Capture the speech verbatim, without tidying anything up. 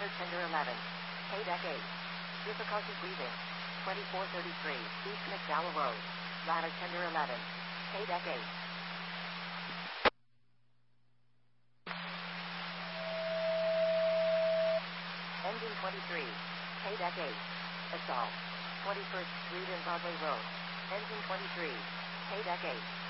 Ladder tender eleven. K deck eight. Difficulty breathing. twenty-four thirty-three. East McDowell Road. Ladder tender eleven. K deck eight. Engine twenty-three. K deck eight. Assault. twenty-first Street and Broadway Road. Engine twenty-three. K deck eight.